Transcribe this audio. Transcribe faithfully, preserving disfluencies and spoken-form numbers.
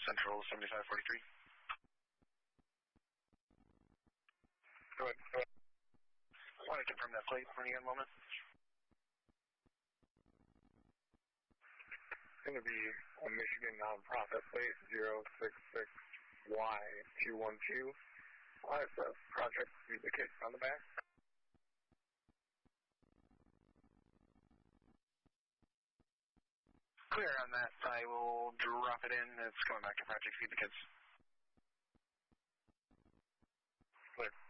Central seventy-five forty-three. Go ahead. Go ahead. I want to confirm that plate for me in a moment. It's going to be a Michigan nonprofit plate, zero six six Y two one two. Uh, it's a Project Duplicate on the back. Clear on that. I will drop it in. It's coming back to Project Feed the Kids. Clear.